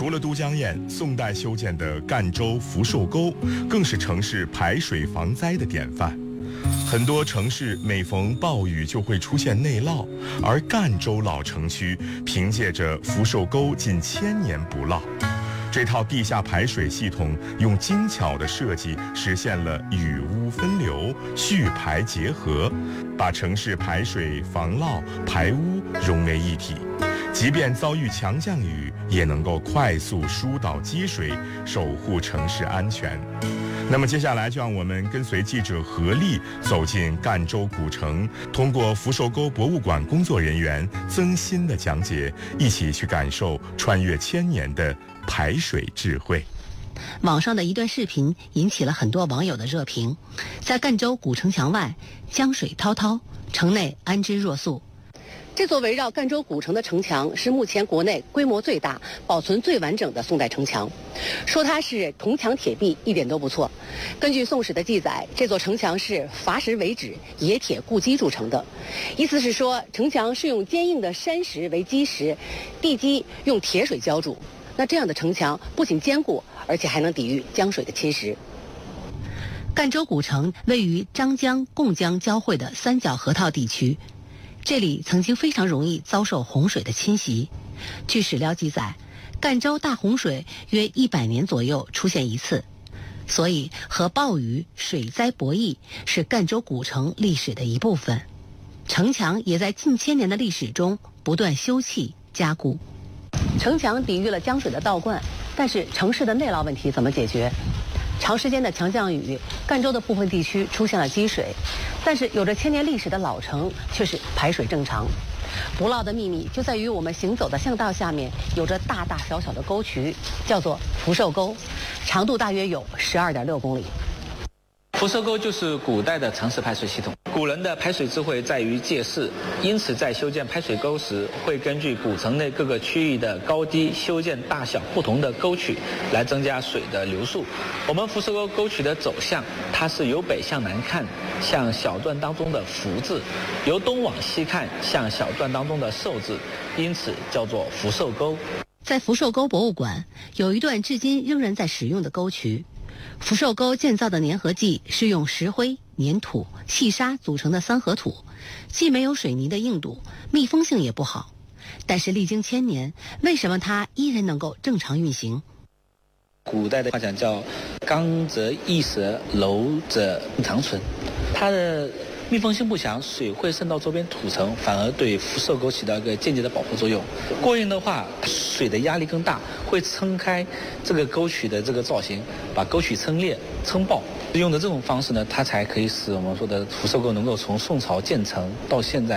除了都江堰，宋代修建的赣州福寿沟更是城市排水防灾的典范。很多城市每逢暴雨就会出现内涝，而赣州老城区凭借着福寿沟近1000年不涝。这套地下排水系统用精巧的设计实现了雨污分流、蓄排结合，把城市排水防涝排污融为一体。即便遭遇强降雨，也能够快速疏导积水，守护城市安全。那么接下来就让我们跟随记者何丽走进赣州古城，通过福寿沟博物馆工作人员曾鑫的讲解，一起去感受穿越1000年的排水智慧。 网上的一段视频引起了很多网友的热评。在赣州古城墙外，江水滔滔，城内安之若素。这座围绕赣州古城的城墙是目前国内规模最大、保存最完整的宋代城墙。说它是铜墙铁壁一点都不错。根据《宋史》的记载，这座城墙是伐石为纸、冶铁固基铸成的，意思是说城墙是用坚硬的山石为基石，地基用铁水浇筑。那这样的城墙不仅坚固，而且还能抵御江水的侵蚀。赣州古城位于张江、贡江交汇的三角河套地区，这里曾经非常容易遭受洪水的侵袭。据史料记载，赣州大洪水约100年左右出现一次，所以和暴雨、水灾博弈是赣州古城历史的一部分。城墙也在近1000年的历史中不断修葺加固。城墙抵御了江水的倒灌，但是城市的内涝问题怎么解决？长时间的强降雨，赣州的部分地区出现了积水，但是有着1000年历史的老城却是排水正常。不涝的秘密就在于我们行走的巷道下面有着大大小小的沟渠，叫做福寿沟，长度大约有12.6公里。 福寿沟就是古代的城市排水系统。古人的排水智慧在于借势，因此在修建排水沟时，会根据古城内各个区域的高低，修建大小不同的沟渠，来增加水的流速。我们福寿沟沟渠的走向，它是由北向南看，像小篆当中的福字；由东往西看，像小篆当中的寿字，因此叫做福寿沟。 在福寿沟博物馆，有一段至今仍然在使用的沟渠。福寿沟建造的粘合剂是用石灰、粘土、细沙组成的三合土，既没有水泥的硬度，密封性也不好。但是历经1000年，为什么它依然能够正常运行？ 古代的话讲叫刚则易折，柔则长存。它的密封性不强，水会渗到周边土层，反而对福寿沟起到一个间接的保护作用。过硬的话，水的压力更大，会撑开这个沟渠的这个造型，把沟渠撑裂、撑爆。用的这种方式呢，它才可以使我们说的福寿沟能够从宋朝建成到现在